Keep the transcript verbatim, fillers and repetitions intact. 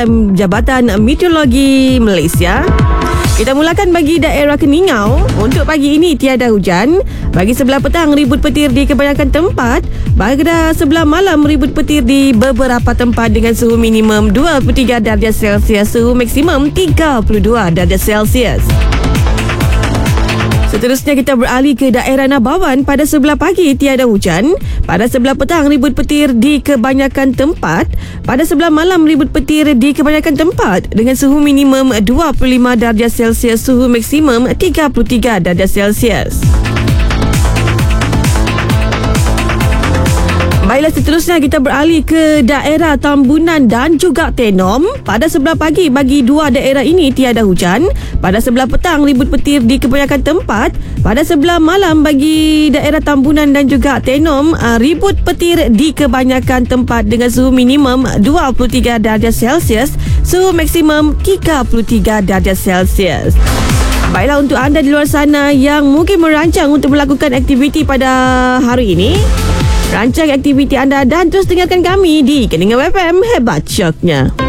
Jam Jabatan Meteorologi Malaysia. Kita mulakan bagi daerah Keningau. Untuk pagi ini tiada hujan. Bagi sebelah petang ribut petir di kebanyakan tempat. Pada sebelah malam ribut petir di beberapa tempat dengan suhu minimum dua puluh tiga darjah Celsius, suhu maksimum tiga puluh dua darjah Celsius. Seterusnya kita beralih ke daerah Nabawan. Pada sebelah pagi tiada hujan. Pada sebelah petang ribut petir di kebanyakan tempat. Pada sebelah malam ribut petir di kebanyakan tempat dengan suhu minimum dua puluh lima darjah Celsius, suhu maksimum tiga puluh tiga darjah Celsius. Baiklah, seterusnya kita beralih ke daerah Tambunan dan juga Tenom. Pada sebelah pagi bagi dua daerah ini tiada hujan. Pada sebelah petang ribut petir di kebanyakan tempat. Pada sebelah malam bagi daerah Tambunan dan juga Tenom, ribut petir di kebanyakan tempat dengan suhu minimum dua puluh tiga darjah Celsius, suhu maksimum tiga puluh tiga darjah Celsius. Baiklah, untuk anda di luar sana yang mungkin merancang untuk melakukan aktiviti pada hari ini, rancang aktiviti anda dan terus dengarkan kami di Keningau F M, hebat syoknya.